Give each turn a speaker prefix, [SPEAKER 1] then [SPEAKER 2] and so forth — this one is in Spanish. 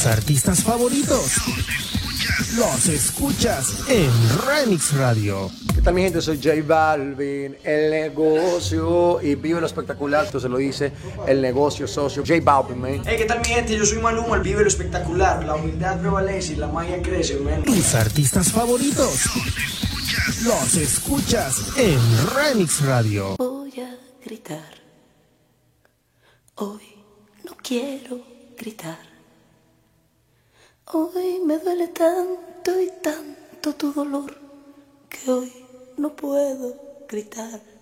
[SPEAKER 1] artistas favoritos los escuchas en Remix Radio.
[SPEAKER 2] ¿Qué tal, mi gente? Soy J Balvin, el negocio, y vive lo espectacular. Esto se lo dice el negocio socio J Balvin, man.
[SPEAKER 3] Hey, ¿qué tal, mi gente? Yo soy Maluma, el vive lo espectacular. La humildad prevalece y la magia crece, man.
[SPEAKER 1] Tus artistas favoritos los escuchas en Remix Radio.
[SPEAKER 4] Voy a gritar. Hoy no quiero gritar. Hoy me duele tanto y tanto tu dolor que hoy no puedo gritar.